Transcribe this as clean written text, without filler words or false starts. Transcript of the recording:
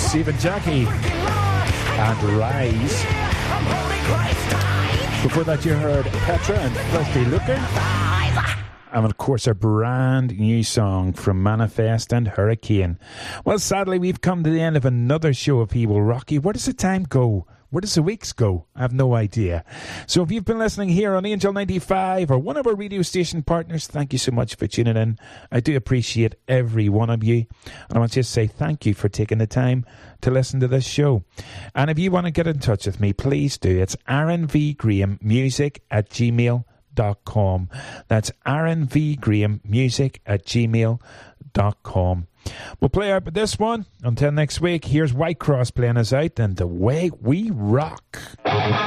Stephen Jackie and Rise. Before that you heard Petra and Thirsty Looker. And of course a brand new song from Manifest and Hurricane. Well, sadly we've come to the end of another show of He Will Rock You. Where does the time go? Where does the weeks go? I have no idea. So if you've been listening here on Angel 95 or one of our radio station partners, thank you so much for tuning in. I do appreciate every one of you. And I want to just say thank you for taking the time to listen to this show. And if you want to get in touch with me, please do. It's rnvgrahammusic@gmail.com. That's rnvgrahammusic@gmail.com. We'll play out with this one. Until next week, here's White Cross playing us out and The Way We Rock.